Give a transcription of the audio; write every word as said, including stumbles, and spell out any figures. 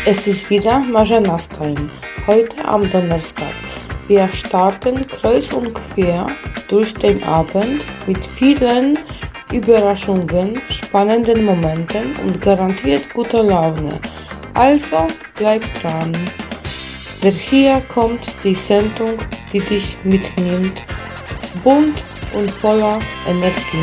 Es ist wieder Marzenas Time, heute am Donnerstag. Wir starten kreuz und quer durch den Abend mit vielen Überraschungen, spannenden Momenten und garantiert guter Laune. Also bleib dran, denn hier kommt die Sendung, die dich mitnimmt, bunt und voller Energie.